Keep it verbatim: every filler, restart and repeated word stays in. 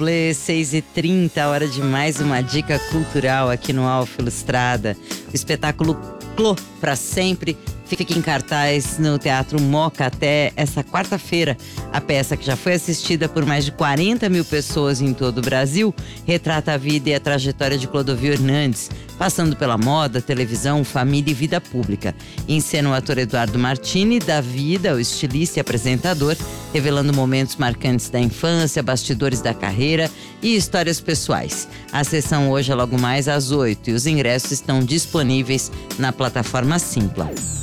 Play, seis e trinta, hora de mais uma dica cultural aqui no Alfa Ilustrada. O espetáculo Clô pra Sempre fica em cartaz no Teatro Moca até essa quarta-feira. A peça, que já foi assistida por mais de quarenta mil pessoas em todo o Brasil, retrata a vida e a trajetória de Clodovil Hernandes, passando pela moda, televisão, família e vida pública. Encena o ator Eduardo Martini, da vida, o estilista e apresentador, revelando momentos marcantes da infância, bastidores da carreira e histórias pessoais. A sessão hoje é logo mais às oito e os ingressos estão disponíveis na plataforma Simpla.